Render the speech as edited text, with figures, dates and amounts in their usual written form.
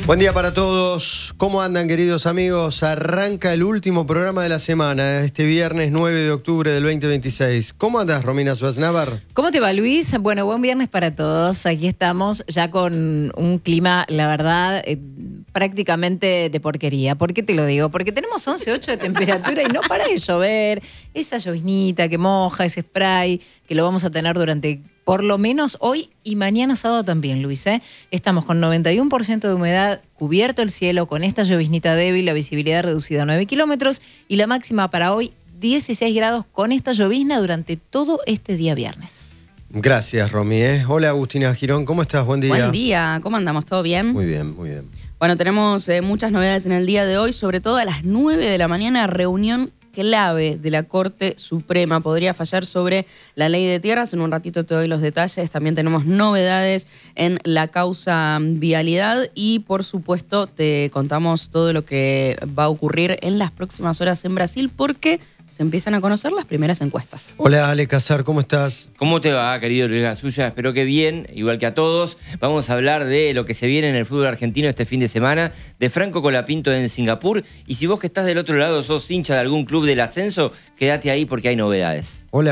Buen día para todos. ¿Cómo andan, queridos amigos? Arranca el último programa de la semana, este viernes 9 de octubre del 2026. ¿Cócómo andas, Romina Suaznavar? ¿Cómo te va, Luis? Bueno, buen viernes para todos. Aquí estamos ya con un clima, la verdad, prácticamente de porquería. ¿Por qué te lo digo? Porque tenemos 11,8 de temperatura y no para de llover. Esa lloviznita que moja, ese spray, que lo vamos a tener durante por lo menos hoy y mañana sábado también, Luis. Estamos con 91% de humedad, cubierto el cielo, con esta lloviznita débil, la visibilidad reducida a 9 kilómetros y la máxima para hoy 16 grados con esta llovizna durante todo este día viernes. Gracias, Romy. Hola, Agustina Girón. ¿Cómo estás? Buen día. Buen día. ¿Cómo andamos? ¿Todo bien? Muy bien, muy bien. Bueno, tenemos muchas novedades en el día de hoy, sobre todo a las 9 de la mañana, reunión clave de la Corte Suprema. Podría fallar sobre la ley de tierras. En un ratito te doy los detalles. También tenemos novedades en la causa vialidad y, por supuesto, te contamos todo lo que va a ocurrir en las próximas horas en Brasil porque se empiezan a conocer las primeras encuestas. Hola, Ale Casar, ¿cómo estás? ¿Cómo te va, querido Luis Gasulla? Espero que bien, igual que a todos. Vamos a hablar de lo que se viene en el fútbol argentino este fin de semana, de Franco Colapinto en Singapur. Y si vos que estás del otro lado sos hincha de algún club del ascenso, quédate ahí porque hay novedades. Hola.